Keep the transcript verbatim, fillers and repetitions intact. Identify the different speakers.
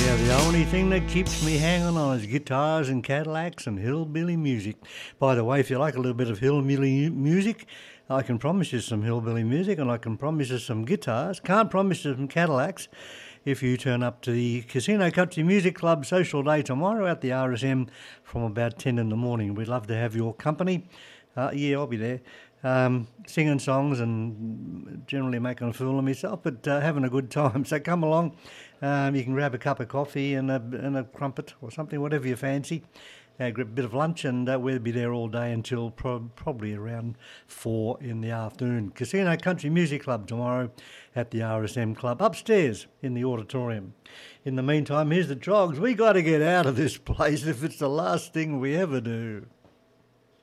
Speaker 1: Yeah, the only thing that keeps me hanging on is guitars and Cadillacs and hillbilly music. By the way, if you like a little bit of hillbilly music, I can promise you some hillbilly music and I can promise you some guitars. Can't promise you some Cadillacs if you turn up to the Casino Country Music Club social day tomorrow at the R S M from about ten in the morning. We'd love to have your company. Uh, yeah, I'll be there. Um, singing songs and generally making a fool of myself, but uh, having a good time. So come along. Um, you can grab a cup of coffee and a, and a crumpet or something, whatever you fancy. Uh, grab a bit of lunch, and uh, we'll be there all day until pro- probably around four in the afternoon. Casino Country Music Club tomorrow at the R S M Club upstairs in the auditorium. In the meantime, here's the Trogs. We got to get out of this place if it's the last thing we ever do.